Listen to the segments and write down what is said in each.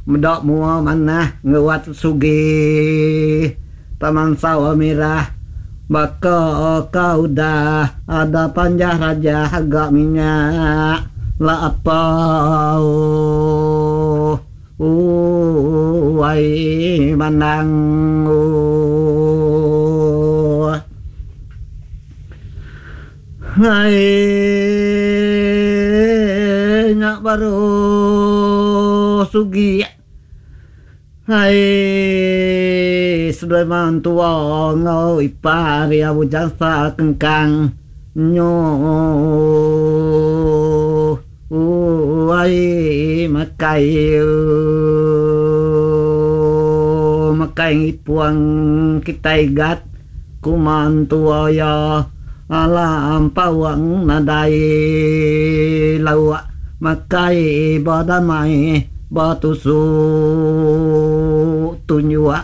Medok mua manah ngewat sugi taman sawah merah. Baka kau dah ada panjah raja agak minyak la apa wai manang hai nak baru sugi hai sudah mantua ngau ipari abu jasa kengkang nyo ai makai ipuang kita igat kumantua ya alam pawang nadai lawa makai badamai batu su tunyua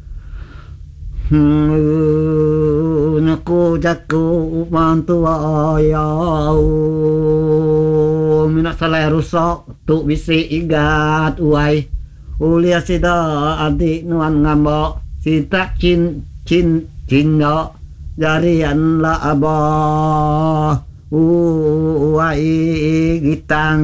naku jaku mantua ya minak salai rusak tu bisi igat uai ulia sida adik nuan ngambok sita cin no jarian la abah uai gitang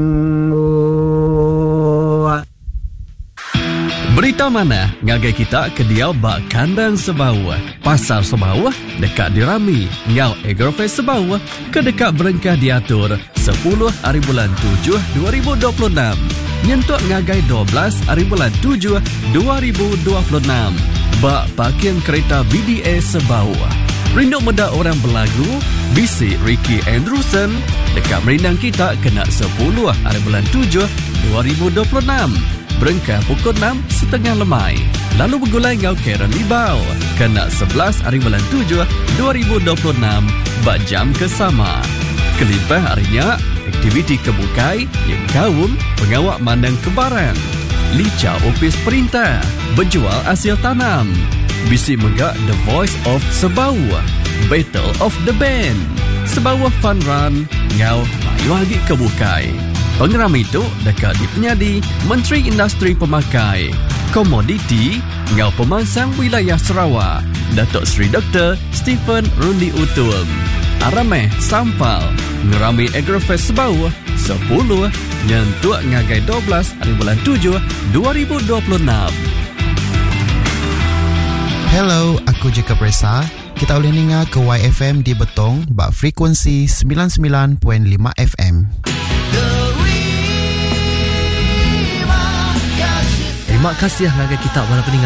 Berita mana ngagai kita ke dia bak kandang Sebawah. Pasar Sebawah dekat dirami. Ngau Agrofest Sebawah ke dekat berengkah diatur 10 hari bulan 7 2026. Nyentuk ngagai 12 hari bulan 7 2026. Bak parking kereta BDA Sebawah. Rindu meda orang berlagu, bisi Ricky Andrewson dekat merindang kita kena 10 hari bulan 7 2026. Berengkah pukul 6.30 lemai. Lalu bergulai ngau Karen Libau. Kena 11 hari bulan 7 2026. Bak jam kesama. Kelimpah harinya, aktiviti kebukai yang kaum pengawak mandang kebaran. Lica opis perintah. Berjual hasil tanam. Bisi megak The Voice of Sebawah. Battle of the Band. Sebawah Fun Run. Ngau mayu lagi kebukai. Pengeram itu dekat di penyadi Menteri Industri Pemakai Komoditi Ngau Pemangsang Wilayah Sarawak Datuk Seri Dr. Stephen Rundi Utul Arameh Sampal Ngerami Agrofest Sebawah 10 nyentuk ngagai 12 hari bulan 7 2026. Hello, aku Jacob Reza. Kita boleh dengar ke YFM di Betong bak frekuensi 99.5 FM. Terima kasih ngagai kita pada pendengar.